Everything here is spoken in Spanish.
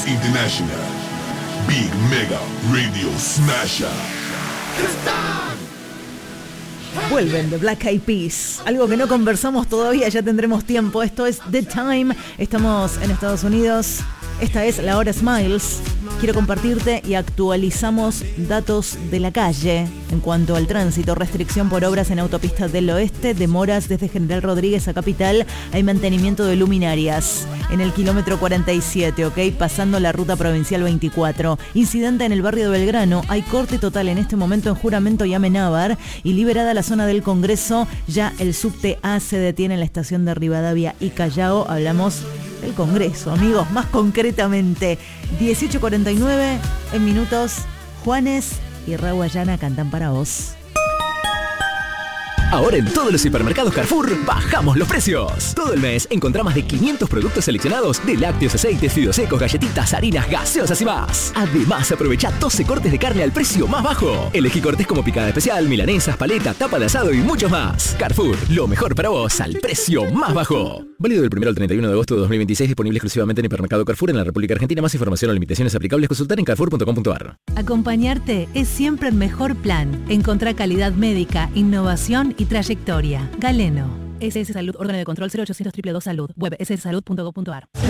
International. Big Mega Radio Smasher. Vuelven The Black Eyed Peas, algo que no conversamos todavía, ya tendremos tiempo. Esto es The Time, estamos en Estados Unidos, esta es la hora Smiles. Quiero compartirte y actualizamos datos de la calle en cuanto al tránsito. Restricción por obras en autopista del oeste, demoras desde General Rodríguez a Capital, hay mantenimiento de luminarias en el kilómetro 47, ¿ok? Pasando la ruta provincial 24. Incidente en el barrio de Belgrano, hay corte total en este momento en Juramento y Amenábar y liberada la zona del Congreso, ya el subte A se detiene en la estación de Rivadavia y Callao. Hablamos del Congreso, amigos, más concretamente. 18:49 en minutos. Juanes y Raguayana cantan para vos. Ahora en todos los hipermercados Carrefour bajamos los precios. Todo el mes encontrá más de 500 productos seleccionados de lácteos, aceites, fideos secos, galletitas, harinas, gaseosas y más. Además, aprovecha 12 cortes de carne al precio más bajo. Elegí cortes como picada especial, milanesas, paleta, tapa de asado y muchos más. Carrefour, lo mejor para vos al precio más bajo. Válido del 1 al 31 de agosto de 2026, disponible exclusivamente en hipermercado Carrefour en la República Argentina. Más información o limitaciones aplicables consultar en carrefour.com.ar. Acompañarte es siempre el mejor plan. Encontrá calidad médica, innovación y trayectoria. Galeno. SS Salud, órgano de control 0800 222 Salud. Web sssalud.gov.ar.